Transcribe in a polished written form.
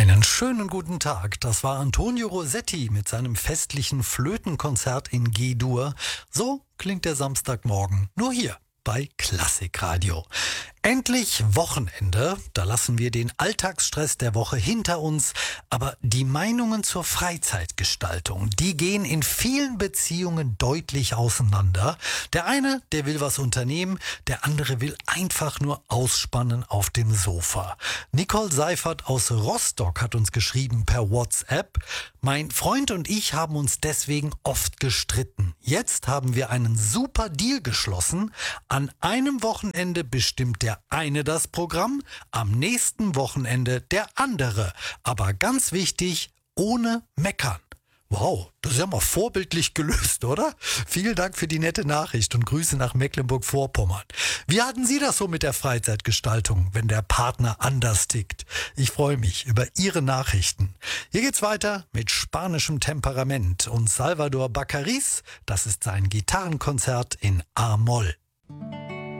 Einen schönen guten Tag. Das war Antonio Rossetti mit seinem festlichen Flötenkonzert in G-Dur. So klingt der Samstagmorgen. Nur hier bei Klassikradio. Endlich Wochenende. Da lassen wir den Alltagsstress der Woche hinter uns. Aber die Meinungen zur Freizeitgestaltung, die gehen in vielen Beziehungen deutlich auseinander. Der eine, der will was unternehmen, der andere will einfach nur ausspannen auf dem Sofa. Nicole Seifert aus Rostock hat uns geschrieben per WhatsApp: Mein Freund und ich haben uns deswegen oft gestritten. Jetzt haben wir einen super Deal geschlossen. An einem Wochenende bestimmt der eine das Programm, am nächsten Wochenende der andere. Aber ganz wichtig, ohne Meckern. Wow, das ist ja mal vorbildlich gelöst, oder? Vielen Dank für die nette Nachricht und Grüße nach Mecklenburg-Vorpommern. Wie hatten Sie das so mit der Freizeitgestaltung, wenn der Partner anders tickt? Ich freue mich über Ihre Nachrichten. Hier geht's weiter mit spanischem Temperament und Salvador Baccaris. Das ist sein Gitarrenkonzert in A-Moll.